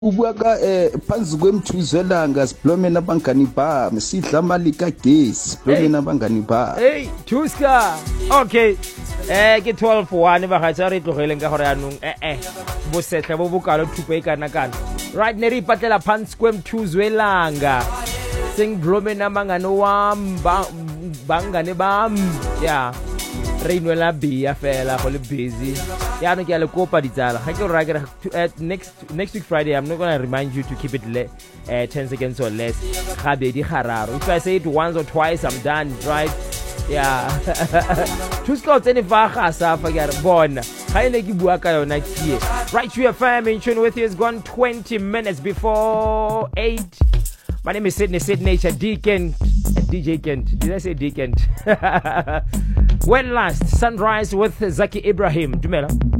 Ubaka phansi kwemthuzwelanga siblome nabangani bami sidla mali kagesi siblome nabangani bami. Hey Tuska. Okay. Ke 12:1 ba ga tsare tlogele ka gore anong bo setla bo bokalo thupe e kana kana. Right ne re ipatlela phansi kwemthuzwelanga. Sing blome nabangani wam bangane bam. Yeah. Re inwela bia fela go le busy. Ya no ke a le kopa ditsala. Ga ke re ra next week Friday I'm not going to remind you to keep it 10 seconds or less. Gabedi gararo. If I say it once or twice I'm done, right? Yeah. Tuska tsene fa ga sa fa ke re bona. Ga ene ke bua ka yona tie. Right here fam in tune with you is gone 20 minutes before 8. My name is Sydney Deacon. DJ Kent. Did I say Deacon? When last sunrise with Zaki Ibrahim. Dumela.